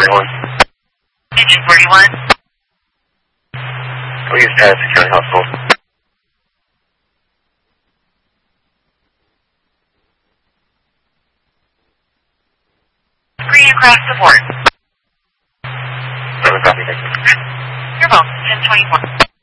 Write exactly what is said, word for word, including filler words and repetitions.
forty-one. Engine forty-one. We use Pat Security Hospital. Green across the board. Seven copy, thank you. You're welcome. ten twenty-one.